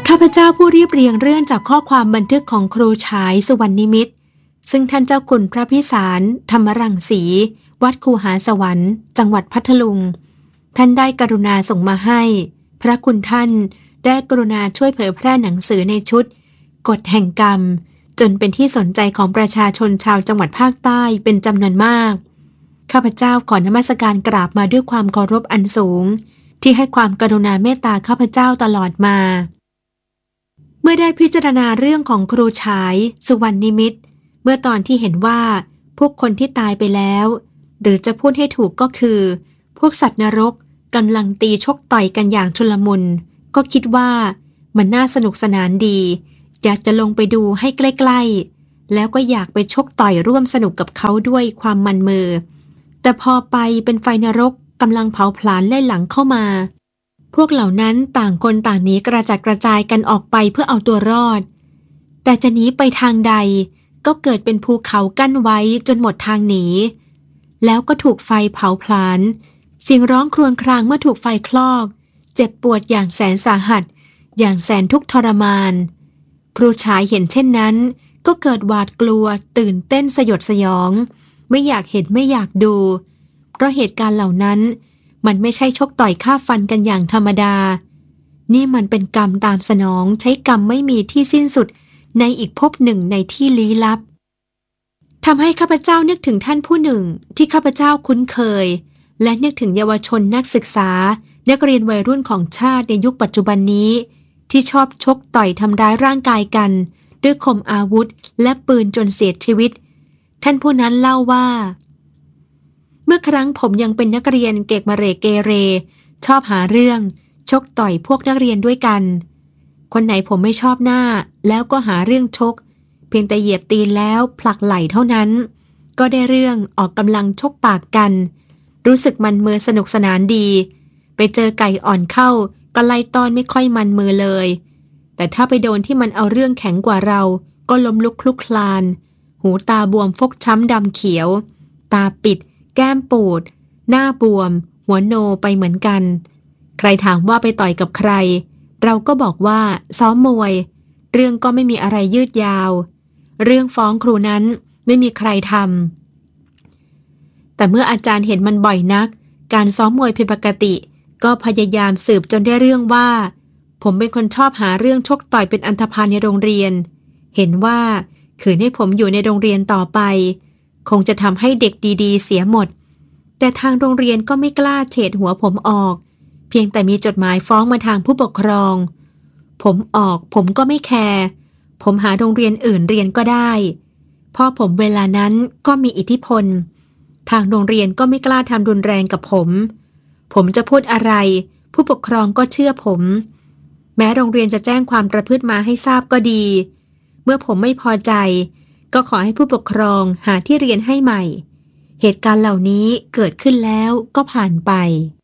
ข้าพเจ้าผู้เรียบเรียงเรื่องจากข้อความบันทึกของครูฉายสุวรรณนิมิตรซึ่งท่านเจ้าคุณพระพิสารธรรมรังสีวัดคูหาสวรรค์จังหวัดพัทลุงท่านได้กรุณาส่งมาให้พระคุณท่านได้กรุณาช่วยเผยแพร่หนังสือในชุดกฎแห่งกรรมจนเป็นที่สนใจของประชาชนชาวจังหวัดภาคใต้เป็นจำนวนมากข้าพเจ้าขอนมัสการกราบมาด้วยความเคารพอันสูงที่ให้ความกรุณาเมตตาข้าพเจ้าตลอดมาเมื่อได้พิจารณาเรื่องของครูฉายสุวรรณนิมิตรเมื่อตอนที่เห็นว่าพวกคนที่ตายไปแล้วหรือจะพูดให้ถูกก็คือพวกสัตว์นรกกำลังตีชกต่อยกันอย่างชุลมุนก็คิดว่ามันน่าสนุกสนานดีอยากจะลงไปดูให้ใกล้ๆแล้วก็อยากไปชกต่อยร่วมสนุกกับเขาด้วยความมันมือแต่พอไปเป็นไฟนรกกำลังเผาผลาญไล่หลังเข้ามาพวกเหล่านั้นต่างคนต่างหนีกระจัดกระจายกันออกไปเพื่อเอาตัวรอดแต่จะหนีไปทางใดก็เกิดเป็นภูเขากั้นไว้จนหมดทางหนีแล้วก็ถูกไฟเผาผลาญเสียงร้องครวญครางเมื่อถูกไฟคลอกเจ็บปวดอย่างแสนสาหัสอย่างแสนทุกข์ทรมานครูฉายเห็นเช่นนั้นก็เกิดหวาดกลัวตื่นเต้นสยดสยองไม่อยากเห็นไม่อยากดูเพราะเหตุการณ์เหล่านั้นมันไม่ใช่ชกต่อยฆ่าฟันกันอย่างธรรมดานี่มันเป็นกรรมตามสนองใช้กรรมไม่มีที่สิ้นสุดในอีกภพหนึ่งในที่ลี้ลับทำให้ข้าพเจ้านึกถึงท่านผู้หนึ่งที่ข้าพเจ้าคุ้นเคยและนึกถึงเยาวชนนักศึกษานักเรียนวัยรุ่นของชาติในยุคปัจจุบันนี้ที่ชอบชกต่อยทำร้ายร่างกายกันด้วยคมอาวุธและปืนจนเสียชีวิตท่านผู้นั้นเล่าว่าเมื่อครั้งผมยังเป็นนักเรียนเกกมะเรเกเรชอบหาเรื่องชกต่อยพวกนักเรียนด้วยกันคนไหนผมไม่ชอบหน้าแล้วก็หาเรื่องชกเพียงแต่เหยียบตีนแล้วผลักไหล่เท่านั้นก็ได้เรื่องออกกำลังชกปากกันรู้สึกมันมือสนุกสนานดีไปเจอไก่อ่อนเข้าก็ไล่ต้อนไม่ค่อยมันมือเลยแต่ถ้าไปโดนที่มันเอาเรื่องแข็งกว่าเราก็ล้มลุกคลุกคลานหูตาบวมฟกช้ำดำเขียวตาปิดแก้มปูดหน้าบวมหัวโนไปเหมือนกันใครถามว่าไปต่อยกับใครเราก็บอกว่าซ้อมมวยเรื่องก็ไม่มีอะไรยืดยาวเรื่องฟ้องครูนั้นไม่มีใครทำแต่เมื่ออาจารย์เห็นมันบ่อยนักการซ้อมมวยผิดปกติก็พยายามสืบจนได้เรื่องว่าผมเป็นคนชอบหาเรื่องชกต่อยเป็นอันธพาลในโรงเรียนเห็นว่าขืนให้ผมอยู่ในโรงเรียนต่อไปคงจะทำให้เด็กดีๆเสียหมดแต่ทางโรงเรียนก็ไม่กล้าเฉดหัวผมออกเพียงแต่มีจดหมายฟ้องมาทางผู้ปกครองผมออกผมก็ไม่แคร์ผมหาโรงเรียนอื่นเรียนก็ได้พ่อผมเวลานั้นก็มีอิทธิพลทางโรงเรียนก็ไม่กล้าทำรุนแรงกับผมจะพูดอะไรผู้ปกครองก็เชื่อผมแม้โรงเรียนจะแจ้งความประพฤติมาให้ทราบก็ดีเมื่อผมไม่พอใจก็ขอให้ผู้ปกครองหาที่เรียนให้ใหม่เหตุการณ์เหล่านี้เกิดขึ้นแล้วก็ผ่านไป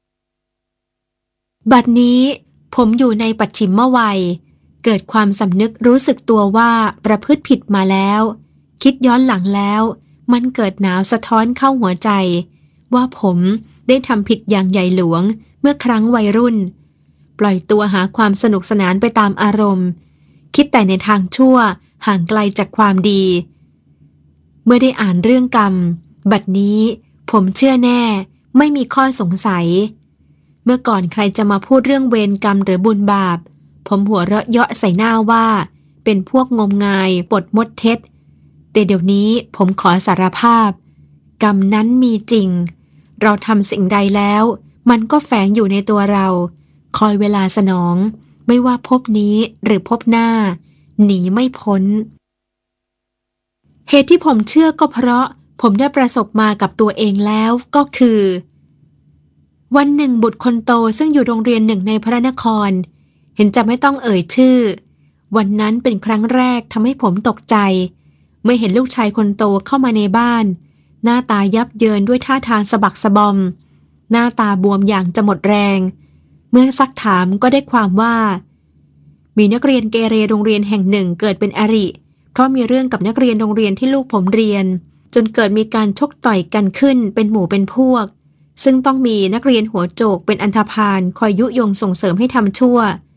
บัดนี้ผมอยู่ในปัจฉิมวัยเกิดความสำนึกรู้สึกตัวว่าประพฤติผิดมาแล้วคิดย้อนหลังแล้วมันเกิดหนาวสะท้อนเข้าหัวใจว่าผมได้ทำผิดอย่างใหญ่หลวงเมื่อครั้งวัยรุ่นปล่อยตัวหาความสนุกสนานไปตามอารมณ์คิดแต่ในทางชั่วห่างไกลจากความดีเมื่อได้อ่านเรื่องกรรมบัดนี้ผมเชื่อแน่ไม่มีข้อสงสัยเมื่อก่อนใครจะมาพูดเรื่องเวรกรรมหรือบุญบาปผมหัวเราะเยาะใส่หน้าว่าเป็นพวกงมงายปดมดเท็จแต่เดี๋ยวนี้ผมขอสารภาพกรรมนั้นมีจริงเราทำสิ่งใดแล้วมันก็แฝงอยู่ในตัวเราคอยเวลาสนองไม่ว่าภพนี้หรือภพหน้าหนีไม่พ้นเหตุที่ผมเชื่อก็เพราะผมได้ประสบมากับตัวเองแล้วก็คือวันหนึ่งบุตรคนโตซึ่งอยู่โรงเรียนหนึ่งในพระนครเห็นจะไม่ต้องเอ่ยชื่อวันนั้นเป็นครั้งแรกทำให้ผมตกใจเมื่อเห็นลูกชายคนโตเข้ามาในบ้านหน้าตายับเยินด้วยท่าทางสะบักสะบอมหน้าตาบวมอย่างจะหมดแรงเมื่อซักถามก็ได้ความว่ามีนักเรียนเกเรโรงเรียนแห่งหนึ่งเกิดเป็นอริเพราะมีเรื่องกับนักเรียนโรงเรียนที่ลูกผมเรียนจนเกิดมีการชกต่อยกันขึ้นเป็นหมู่เป็นพวกซึ่งต้องมีนักเรียนหัวโจกเป็นอันธพาลคอยยุยงส่งเสริมให้ทำชั่ว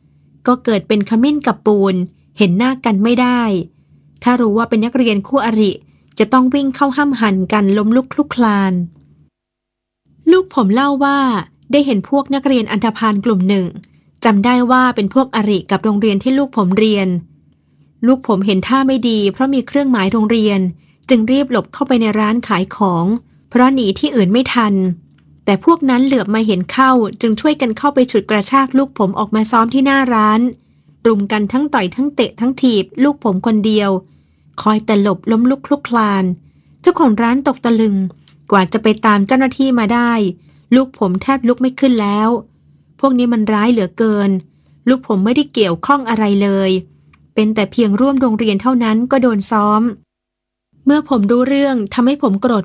ก็เกิดเป็นขมิ้นกับปูนเห็นหน้ากันไม่ได้ถ้ารู้ว่าเป็นนักเรียนคู่อริจะต้องวิ่งเข้าห้ำหั่นกันล้มลุกคลุกคลานลูกผมเล่าว่าได้เห็นพวกนักเรียนอันธพาลกลุ่มหนึ่งจำได้ว่าเป็นพวกอริกับโรงเรียนที่ลูกผมเรียนลูกผมเห็นท่าไม่ดีเพราะมีเครื่องหมายโรงเรียนจึงรีบหลบเข้าไปในร้านขายของเพราะหนีที่อื่นไม่ทันแต่พวกนั้นเหลือบมาเห็นเข้าจึงช่วยกันเข้าไปฉุดกระชากลูกผมออกมาซ้อมที่หน้าร้านรุมกันทั้งต่อยทั้งเตะทั้งถีบลูกผมคนเดียวคอยแต่หลบล้มลุกคลุกคลานเจ้าของร้านตกตะลึงกว่าจะไปตามเจ้าหน้าที่มาได้ลูกผมแทบลุกไม่ขึ้นแล้วพวกนี้มันร้ายเหลือเกินลูกผมไม่ได้เกี่ยวข้องอะไรเลยเป็นแต่เพียงร่วมโรงเรียนเท่านั้นก็โดนซ้อมเมื่อผมรู้เรื่องทำให้ผมโกรธ